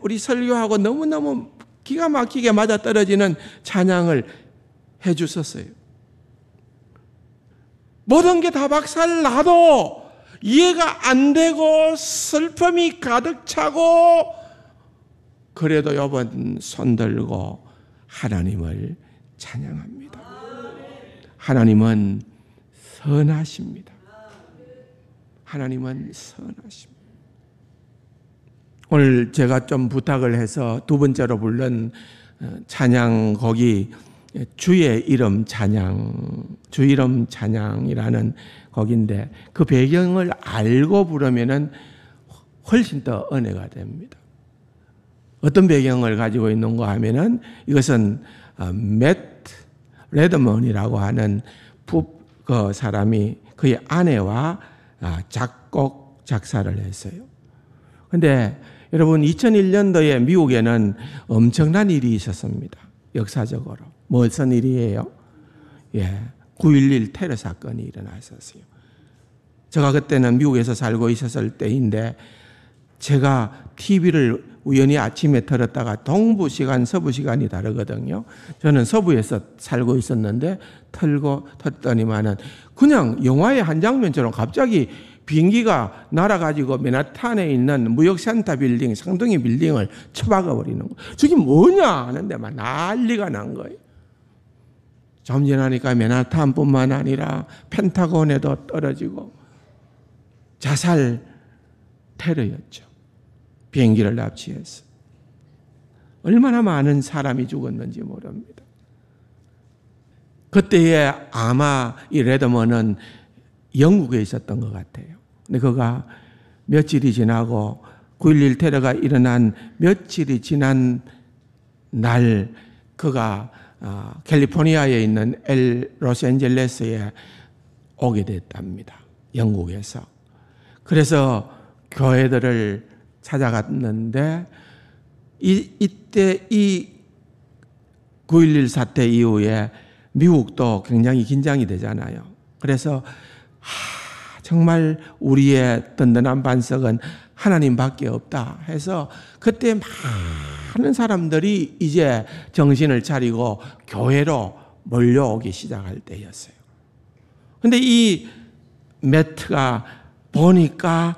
우리 설교하고 너무너무 기가 막히게 맞아떨어지는 찬양을 해 주셨어요. 모든 게 다 박살나도 이해가 안 되고 슬픔이 가득 차고 그래도 여러분 손들고 하나님을 찬양합니다. 하나님은 선하십니다. 하나님은 선하십니다. 오늘 제가 좀 부탁을 해서 두 번째로 부른 찬양 곡이 주의 이름 찬양이라는 곡인데 그 배경을 알고 부르면은 훨씬 더 은혜가 됩니다. 어떤 배경을 가지고 있는가 하면은 이것은 매트 레드먼이라고 하는 그 사람이 그의 아내와 작곡 작사를 했어요. 그런데 여러분 2001년도에 미국에는 엄청난 일이 있었습니다. 역사적으로. 무슨 일이에요? 9.11 테러 사건이 일어났었어요. 제가 그때는 미국에서 살고 있었을 때인데 제가 TV를 우연히 아침에 틀었다가 동부 시간, 서부 시간이 다르거든요. 저는 서부에서 살고 있었는데 틀더니만은 그냥 영화의 한 장면처럼 갑자기 비행기가 날아가지고 맨하탄에 있는 무역센터 빌딩, 상동의 빌딩을 쳐박아 버리는 거예요. 저게 뭐냐 하는데 막 난리가 난 거예요. 좀 지나니까 맨하탄뿐만 아니라 펜타곤에도 떨어지고 자살 테러였죠. 비행기를 납치해서. 얼마나 많은 사람이 죽었는지 모릅니다. 그때에 아마 이 레드먼은 영국에 있었던 것 같아요. 근데 그가 며칠이 지나고 9.11 테러가 일어난 며칠이 지난 날 그가 캘리포니아에 있는 로스앤젤레스에 오게 됐답니다. 영국에서. 그래서 교회들을 찾아갔는데 이때 이 9.11 사태 이후에 미국도 굉장히 긴장이 되잖아요. 그래서 정말 우리의 든든한 반석은 하나님밖에 없다 해서 그때 많은 사람들이 이제 정신을 차리고 교회로 몰려오기 시작할 때였어요. 그런데 이 매트가 보니까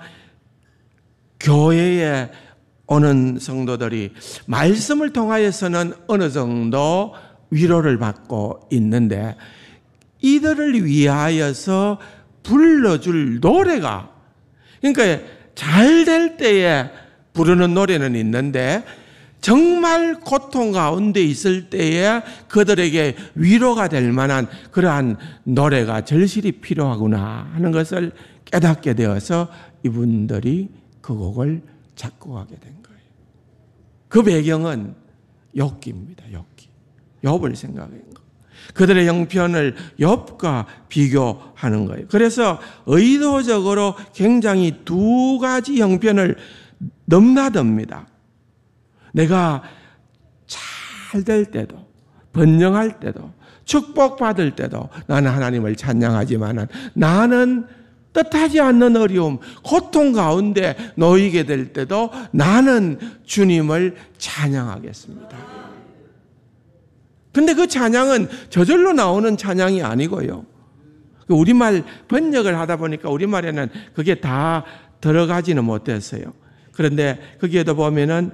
교회에 오는 성도들이 말씀을 통하여서는 어느 정도 위로를 받고 있는데 이들을 위하여서 불러줄 노래가, 그러니까 잘 될 때에 부르는 노래는 있는데 정말 고통 가운데 있을 때에 그들에게 위로가 될 만한 그러한 노래가 절실히 필요하구나 하는 것을 깨닫게 되어서 이분들이 그 곡을 작곡하게 된 거예요. 그 배경은 욥기입니다. 욥을 생각한 거. 그들의 형편을 욥과 비교하는 거예요. 그래서 의도적으로 굉장히 두 가지 형편을 넘나듭니다. 내가 잘 될 때도, 번영할 때도, 축복받을 때도 나는 하나님을 찬양하지만 나는 뜻하지 않는 어려움, 고통 가운데 놓이게 될 때도 나는 주님을 찬양하겠습니다. 근데 그 찬양은 저절로 나오는 찬양이 아니고요. 우리말 번역을 하다 보니까 우리말에는 그게 다 들어가지는 못했어요. 그런데 거기에도 보면은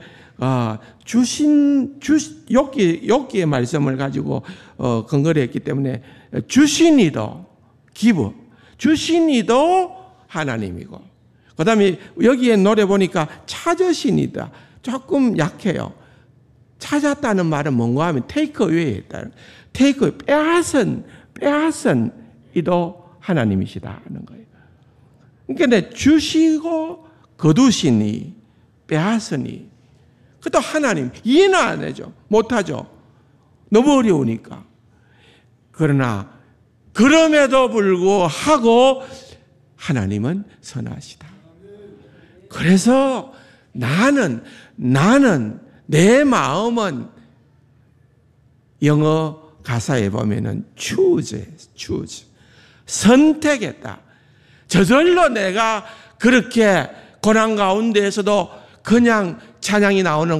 욥기의 말씀을 가지고 근거를 했기 때문에 주신이도 기브, 주신이도 하나님이고, 그 다음에 여기에 노래 보니까 찾으신이다. 조금 약해요. 찾았다는 말은 뭔가 하면 take away 했다는, take away, 빼앗은 이도 하나님이시다는 거예요. 그러니까 주시고 거두시니 빼앗으니 그것도 하나님. 이해는 안 해죠. 못하죠. 너무 어려우니까. 그러나 그럼에도 불구하고 하나님은 선하시다. 그래서 나는 내 마음은 영어 가사에 보면은 choose. 선택했다. 저절로 내가 그렇게 고난 가운데에서도 그냥 찬양이 나오는